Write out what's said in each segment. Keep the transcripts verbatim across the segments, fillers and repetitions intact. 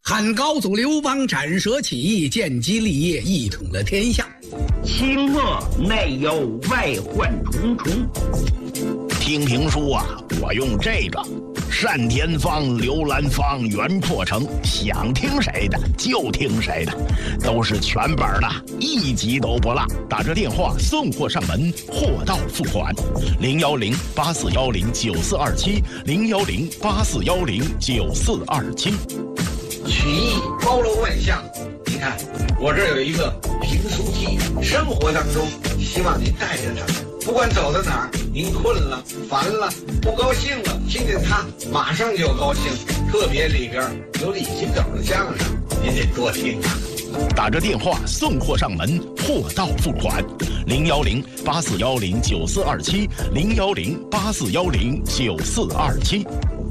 汉高祖刘邦斩蛇起义，建基立业，一统了天下。 清末内忧外患重重。 听评书啊，我用这个单田芳、刘兰芳、袁阔成，想听谁的就听谁的，都是全本的，一集都不落。打这电话送货上门，货到付款。零幺零八四幺零九四二七，零幺零八四幺零九四二七。 曲艺包罗万象，你看我这有一个评书机，生活当中希望您带着它，不管走到哪儿，您困了、烦了、不高兴了，听见它马上就高兴。特别里边有李金斗的相声，您得多听啊。 打着电话送货上门，货到付款。零幺零八四幺零九四二七，零幺零八四幺零九四二七。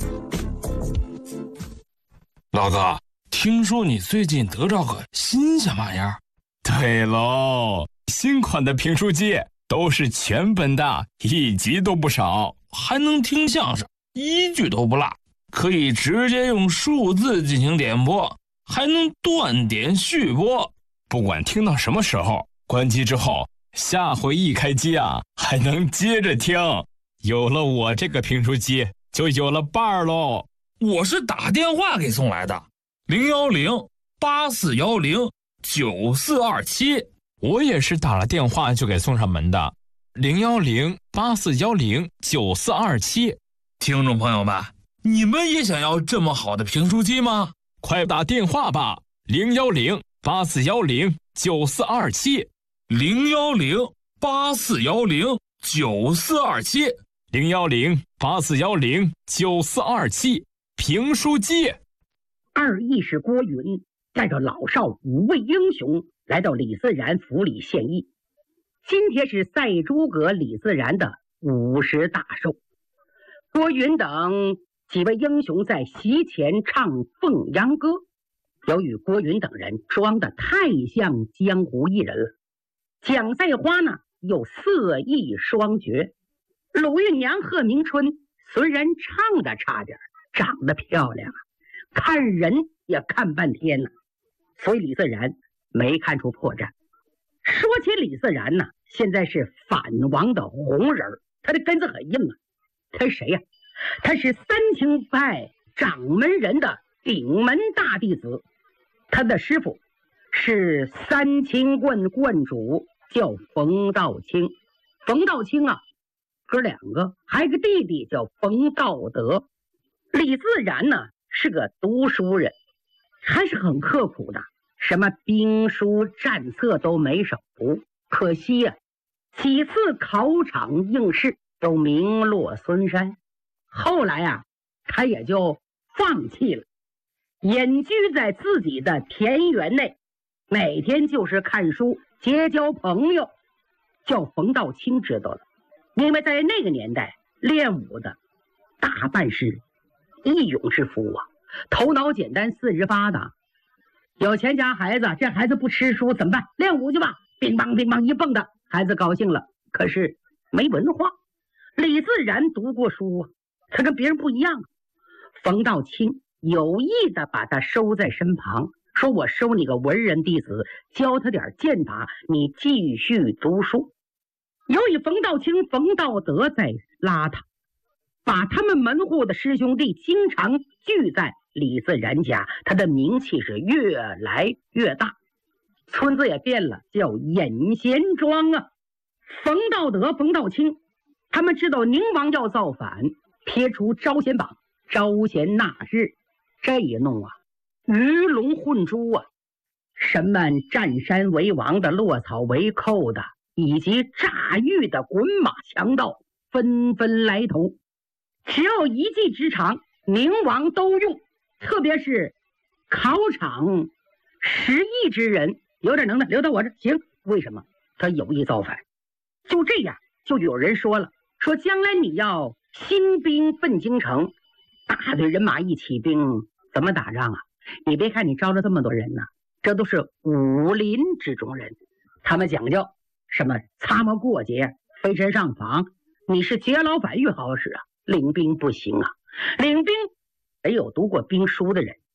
老哥，听说你最近得着个新鲜玩意儿？ 对喽，新款的评书机都是全本的，一集都不少， 还能听相声，一句都不落，可以直接用数字进行点播，还能断点续播， 不管听到什么时候，关机之后，下回一开机啊，还能接着听。有了我这个评书机，就有了伴儿喽。 我是打电话给送来的，零幺零八四幺零九四二七。 我也是打了电话就给送上门的，零幺零八四幺零九四二七。 听众朋友们，你们也想要这么好的评书机吗？ 快打电话吧，零幺零八四幺零九四二七， 零幺零八四幺零九四二七， 零幺零八四幺零九四二七。评书机。 二义士郭云带着老少五位英雄来到李自然府里献艺。今天是赛诸葛李自然的五十大寿，郭云等几位英雄在席前唱凤阳歌。由于郭云等人装得太像江湖艺人了，蒋赛花呢又色艺双绝，鲁豫娘贺明春虽然唱得差点，长得漂亮啊，看人也看半天呢、啊，所以李自然没看出破绽。说起李自然呢，现在是反王的红人，他的根子很硬啊。他是谁呀、啊？他是三清派掌门人的顶门大弟子，他的师傅是三清观观主，叫冯道清。冯道清啊，哥两个，还有个弟弟叫冯道德。李自然呢是个读书人，还是很刻苦的，什么兵书战策都没少读。可惜呀、啊，几次考场应试都名落孙山。后来啊，他也就放弃了，隐居在自己的田园内，每天就是看书结交朋友。叫冯道清知道了，因为在那个年代练武的大半是义勇之夫啊，头脑简单四肢发达。有钱家孩子，这孩子不吃书怎么办？练武去吧，乒乓乒乓一蹦的，孩子高兴了。可是没文化，李自然读过书啊，他跟别人不一样。冯道清有意的把他收在身旁，说我收你个文人弟子，教他点剑法，你继续读书。由于冯道清、冯道德在拉他，把他们门户的师兄弟经常聚在李自然家，他的名气是越来越大。村子也变了，叫隐贤庄啊。冯道德、冯道清他们知道宁王要造反，撇除招贤榜，招贤纳士，这一弄啊，鱼龙混珠啊，什么占山为王的、落草为寇的，以及诈狱的滚马强盗纷纷来投。只要一技之长，宁王都用，特别是考场识艺之人，有点能耐留到我这行。为什么？他有意造反。就这样，就有人说了，说将来你要兴兵奔京城，大队人马一起兵，怎么打仗啊？你别看你招了这么多人呢、啊，这都是武林之中人，他们讲究什么擦毛过节、飞身上房，你是劫牢反狱好使啊，领兵不行啊。领兵得有读过兵书的人，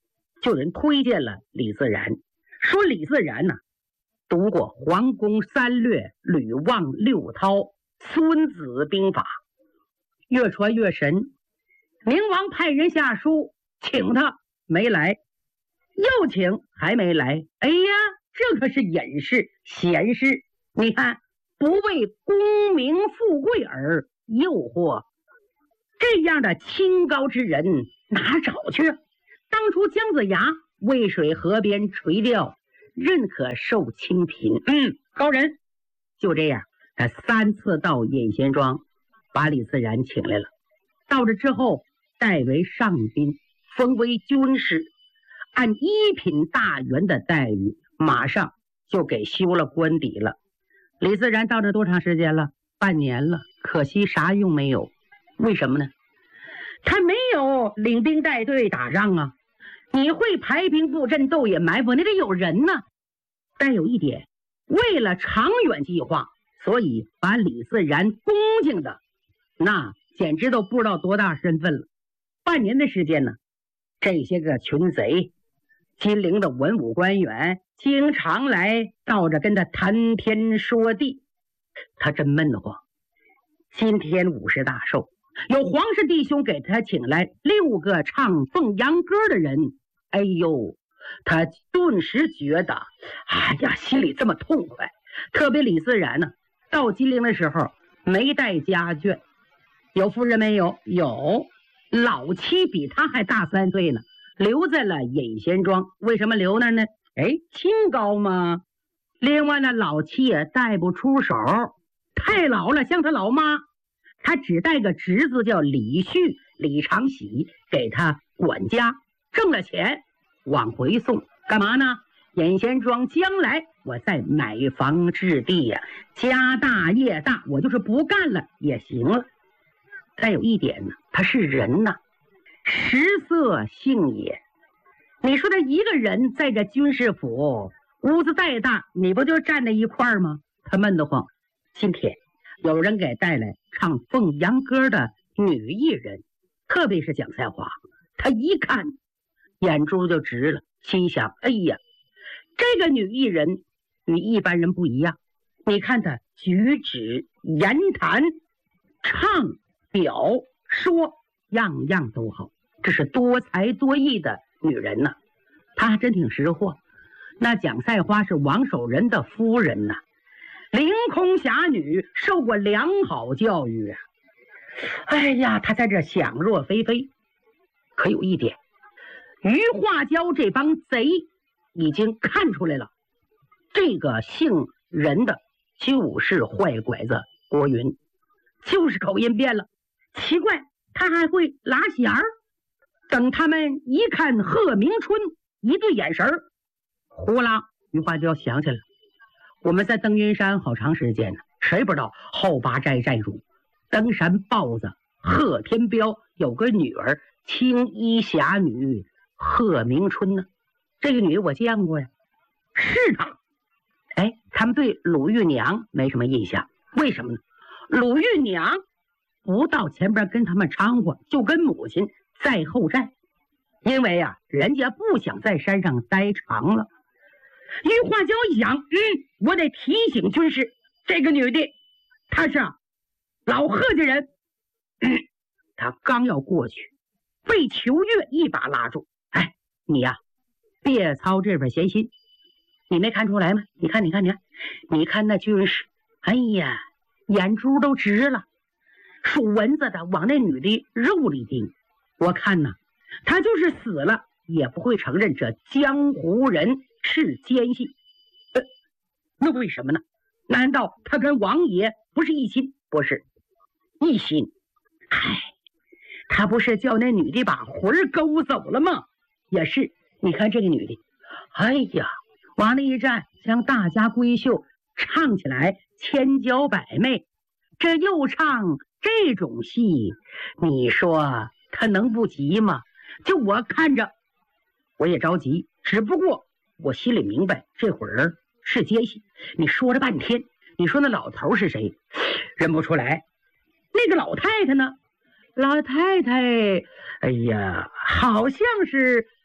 就有人推荐了李自然，说李自然呢、啊、读过皇宫三略、吕望六韬、孙子兵法，越传越神。明王派人下书请他，没来，又请还没来。哎呀，这可是隐士贤士，你看不为功名富贵而诱惑，这样的清高之人哪找去？当初姜子牙渭水河边垂钓，任可受清贫。嗯，高人。就这样，他三次到隐贤庄，把李自然请来了。到这之后，代为上宾，封为军师，按一品大员的待遇，马上就给修了官邸了。李自然到这多长时间了？半年了，可惜啥用没有。为什么呢？他没有领兵带队打仗啊，你会排兵布阵、斗野埋伏，你得有人呢。但有一点，为了长远计划，所以把李自然恭敬的那简直都不知道多大身份了。半年的时间呢，这些个群贼、金陵的文武官员经常来到这跟他谈天说地，他真闷得慌。今天五十大寿，有皇室弟兄给他请来六个唱凤阳歌的人，哎呦，他顿时觉得哎呀，心里这么痛快。特别李自然呢，到金陵的时候没带家眷，有夫人没有？有，老妻比他还大三岁呢，留在了隐贤庄。为什么留那呢？哎，清高嘛。另外呢，老妻也带不出手，太老了，像他老妈。他只带个侄子叫李旭、李长喜，给他管家，挣了钱往回送。干嘛呢？隐贤庄将来我再买房置地呀、啊，家大业大，我就是不干了也行了。再有一点呢，他是人呐，食色性也。你说他一个人在这军事府，屋子再大，你不就站在一块儿吗？他闷得慌。今天有人给带来唱凤阳歌的女艺人，特别是蒋菜花，他一看眼珠就直了，心想：哎呀，这个女艺人与一般人不一样。你看她举止、言谈、唱、表、说，样样都好，这是多才多艺的女人呐、啊。她还真挺识货。那蒋菜花是王守仁的夫人呐、啊，凌空侠女，受过良好教育啊。哎呀，她在这想入非非。可有一点，于化娇这帮贼已经看出来了，这个姓任的就是坏拐子郭云，就是口音变了。奇怪，他还会拉弦儿。等他们一看贺明春，一对眼神儿，呼啦，于化娇想起来了，我们在登云山好长时间呢，谁不知道后八寨寨主登山豹子贺天彪有个女儿青衣侠女贺明春呢？这个女我见过呀，是她。哎，他们对鲁豫娘没什么印象，为什么呢？鲁豫娘不到前边跟他们掺和，就跟母亲在后站，因为啊，人家不想在山上待长了。于化娇一想，嗯，我得提醒军师，这个女的她是老贺家人。嗯，他刚要过去，被裘月一把拉住。哎，你呀、啊，别操这份闲心，你没看出来吗？你看，你看，你看，你看那军师，哎呀，眼珠都直了，属蚊子的往那女的肉里盯。我看呐，他就是死了也不会承认这江湖人是奸细。呃，那为什么呢？难道他跟王爷不是一心？不是一心。唉，他不是叫那女的把魂勾走了吗？也是。你看这个女的，哎呀，往那一站，像大家闺秀，唱起来千娇百媚。这又唱这种戏，你说他能不急吗？就我看着我也着急，只不过我心里明白这会儿是奸细。你说了半天，你说那老头是谁？认不出来。那个老太太呢？老太太，哎呀，好像是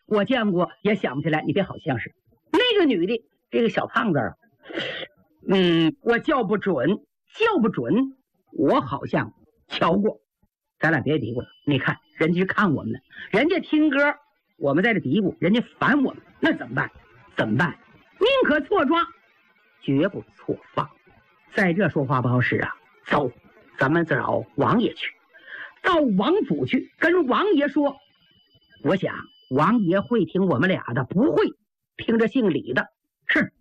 我见过，也想不起来。你别好像是那个女的，这个小胖子，嗯，我叫不准，叫不准，我好像瞧过。咱俩别嘀咕了，你看人家是看我们的，人家听歌，我们在这嘀咕，人家烦我们，那怎么办？怎么办？宁可错抓，绝不错放。在这说话不好使啊！走，咱们找王爷去，到王府去跟王爷说。我想王爷会听我们俩的，不会听着姓李的。是，